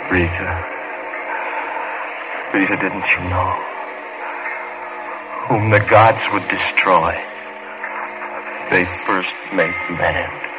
Rita. Rita, didn't you know? Whom the gods would destroy, they first made men.